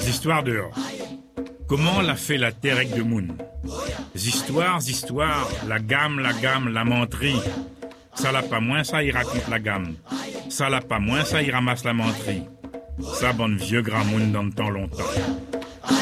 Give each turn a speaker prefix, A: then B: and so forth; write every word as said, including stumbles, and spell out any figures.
A: Histoires dehors. Comment l'a fait la terre avec de moun? Histoires, histoires, la gamme, la gamme, la menterie. Ça l'a pas moins, ça y raconte la gamme. Ça l'a pas moins, ça y ramasse la menterie. Ça, bonne vieux grand moun dans le temps longtemps.